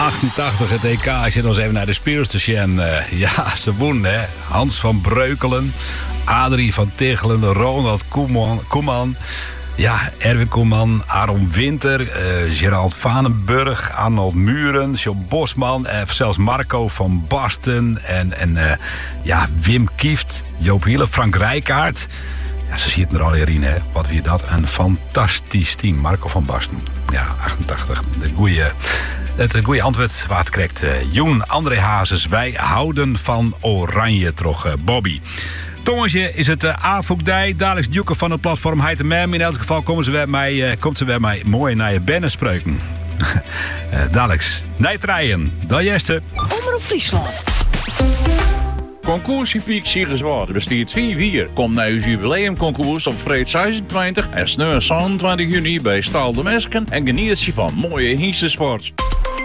88 het EK. Als je nog eens even naar de speelstatiën. Ja, ze wonnen, hè. Hans van Breukelen, Adrie van Tichelen, Ronald Koeman. Ja, Erwin Koeman, Aron Winter, Gerald Vanenburg, Arnold Muren, John Bosman, zelfs Marco van Basten en Wim Kieft, Joop Hiele, Frank Rijkaard. Ja, ze zitten er al in, hè. Wat weer dat, een fantastisch team. Marco van Basten, ja, 88. Het goede antwoord wat krijgt Joen André Hazes. Wij houden van oranje, toch, Bobby. Tongetje is het Avoekdij. Dadelijk Djoeke van het platform Heite Mem. In elk geval komt ze bij mij mooi naar je bennen spreken. Dadelijk Nijtrijden. Dat jeste. Omroep Friesland. Concours Piek Siegerswaard bestaat 4 Kom naar uw jubileumconcours op vrijdag 26 en sneu 27 juni bij Staal de Mesken en geniet je van mooie hiestensport.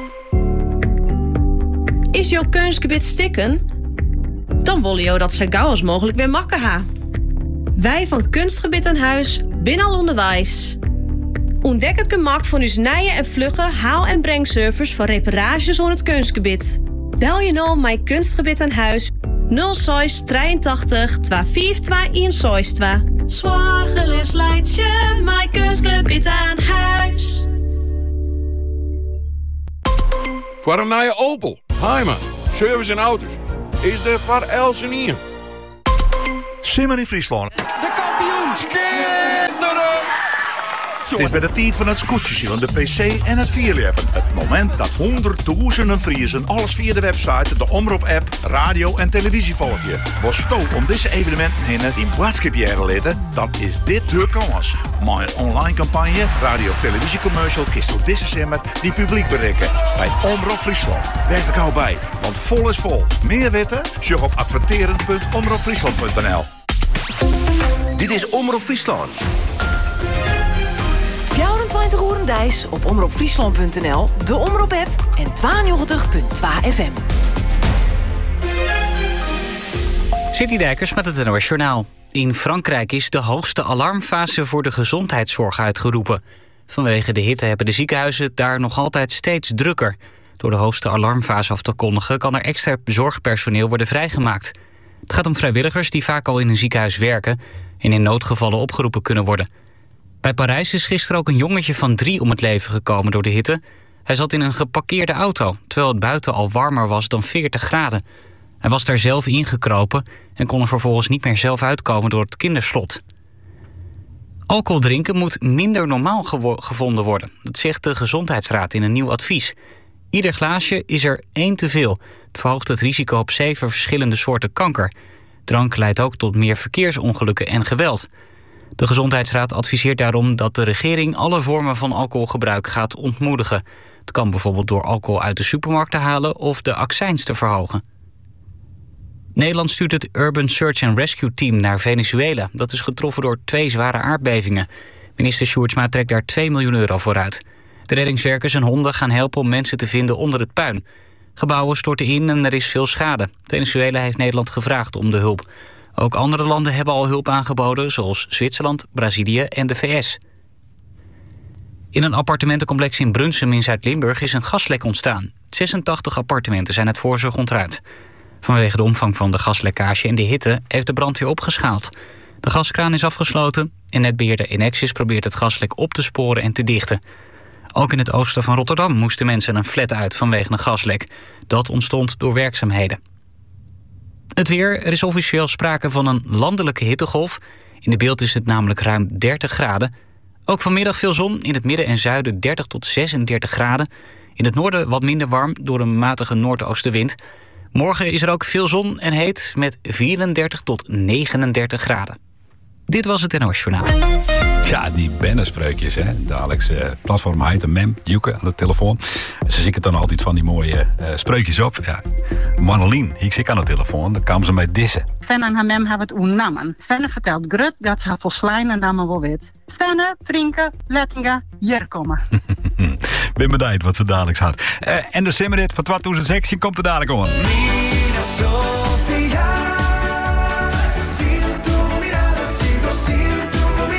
Is jouw kunstgebied stikken? Dan willen jou dat zo gauw als mogelijk weer makken ha. Wij van Kunstgebied aan Huis binnen al onderwijs. Ontdek het gemak van uw nieuwe en vlugge haal- en brengservice voor reparages aan het kunstgebied. Bel je nou mijn Kunstgebied aan Huis 06 83 252 162. Zorgeloos leidt je mijn Kunstgebied aan Huis. Voor een nieuwe Opel, Heiman, service en auto's. Is er voor Elsenier. Simmer in Friesland. De kampioen! Schitterend! Het is bij de tijd van het scootjesje, de PC en het vierleppen. Het moment dat honderdduizenden Friesen alles via de website, de Omroep-app, radio en televisie volgen. Was sto om deze evenementen heen in boodschapjaren leden, dan is dit de kans. Maar een online campagne, radio- of televisiecommercial, kist door deze zomer die publiek bereiken. Bij Omroep Friesland. Wees er gauw bij, want vol is vol. Meer weten? Surf op adverteren.omroepfriesland.nl. Dit is Omroep Friesland. 24 uur Dijs op omroepfriesland.nl, de Omroep-app en 92.2 FM. Citydijkers met het NOS Journaal. In Frankrijk is de hoogste alarmfase voor de gezondheidszorg uitgeroepen. Vanwege de hitte hebben de ziekenhuizen daar nog altijd steeds drukker. Door de hoogste alarmfase af te kondigen kan er extra zorgpersoneel worden vrijgemaakt. Het gaat om vrijwilligers die vaak al in een ziekenhuis werken en in noodgevallen opgeroepen kunnen worden. Bij Parijs is gisteren ook een jongetje van 3 om het leven gekomen door de hitte. Hij zat in een geparkeerde auto, terwijl het buiten al warmer was dan 40 graden. Hij was daar zelf ingekropen en kon er vervolgens niet meer zelf uitkomen door het kinderslot. Alcohol drinken moet minder normaal gevonden worden. Dat zegt de Gezondheidsraad in een nieuw advies. Ieder glaasje is er 1 te veel. Het verhoogt het risico op 7 verschillende soorten kanker. Drank leidt ook tot meer verkeersongelukken en geweld. De Gezondheidsraad adviseert daarom dat de regering alle vormen van alcoholgebruik gaat ontmoedigen. Het kan bijvoorbeeld door alcohol uit de supermarkt te halen of de accijns te verhogen. Nederland stuurt het Urban Search and Rescue Team naar Venezuela. Dat is getroffen door 2 zware aardbevingen. Minister Sjoerdsma trekt daar €2 miljoen voor uit. De reddingswerkers en honden gaan helpen om mensen te vinden onder het puin. Gebouwen storten in en er is veel schade. Venezuela heeft Nederland gevraagd om de hulp. Ook andere landen hebben al hulp aangeboden, zoals Zwitserland, Brazilië en de VS. In een appartementencomplex in Brunsum in Zuid-Limburg is een gaslek ontstaan. 86 appartementen zijn uit voorzorg ontruimd. Vanwege de omvang van de gaslekkage en de hitte heeft de brandweer opgeschaald. De gaskraan is afgesloten en netbeheerder Enexis probeert het gaslek op te sporen en te dichten. Ook in het oosten van Rotterdam moesten mensen een flat uit vanwege een gaslek. Dat ontstond door werkzaamheden. Het weer, er is officieel sprake van een landelijke hittegolf. In de beeld is het namelijk ruim 30 graden. Ook vanmiddag veel zon, in het midden en zuiden 30 tot 36 graden. In het noorden wat minder warm door een matige noordoostenwind. Morgen is er ook veel zon en heet met 34 tot 39 graden. Dit was het NOS Journaal. Ja, die bannenspreukjes, hè. Dadelijk platform Heite Mem, Djoeke aan de telefoon. Ze zieken dan altijd van die mooie spreukjes op. Ja. Manolien, ik zit aan de telefoon, dan kwamen ze mij dissen. Fenne en haar mem hebben het oernammen. Fenne vertelt grut dat ze haar volslijn en dan maar wel weet. Fenne, drinken, lettingen, hier komen. Ben benieuwd wat ze dadelijk had. En de simmerit van 2016 komt er dadelijk aan.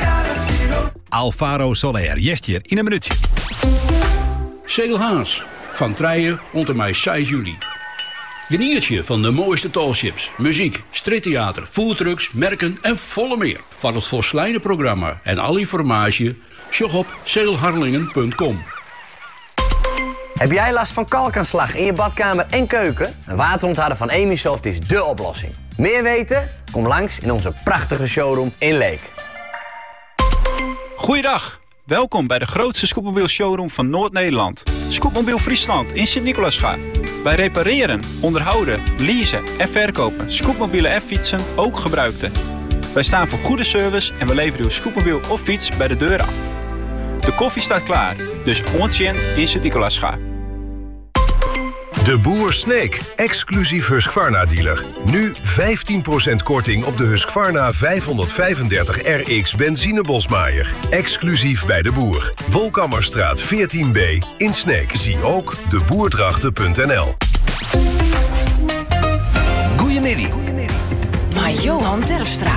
Alvaro Soler, jest hier in een minuutje. Segelhaas, Van 3 tot en met 6 juli. Geniet je van de mooiste talkships, muziek, streettheater, foodtrucks, merken en volle meer. Van het volslijne programma en alle informatie, zoek op zeilharlingen.com. Heb jij last van kalkaanslag in je badkamer en keuken? Een waterontharder van Emisoft is dé oplossing. Meer weten? Kom langs in onze prachtige showroom in Leek. Goeiedag, welkom bij de grootste scootmobiel showroom van Noord-Nederland. Scootmobiel Friesland in Sint-Nicolaasga. Wij repareren, onderhouden, leasen en verkopen scootmobielen en fietsen, ook gebruikte. Wij staan voor goede service en we leveren uw scootmobiel of fiets bij de deur af. De koffie staat klaar, dus ontjen in Sint-Nicolaasga. De Boer Sneek, exclusief Husqvarna-dealer. Nu 15% korting op de Husqvarna 535 RX benzinebosmaaier. Exclusief bij De Boer. Volkammerstraat 14B in Sneek. Zie ook deboerdrachten.nl. Goedemiddag. Maar Johan Terpstra.